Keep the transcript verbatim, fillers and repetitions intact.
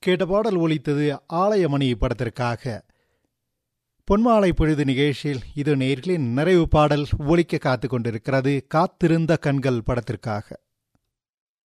கேட்ட பாடல் ஒலித்தது ஆலயமணி படத்திற்காக. பொன்மாலை பொழுது நிகழ்ச்சியில் இது நேர்களின் நிறைவு பாடல் ஒலிக்க காத்து கொண்டிருக்கிறது. காத்திருந்த கண்கள் படத்திற்காக.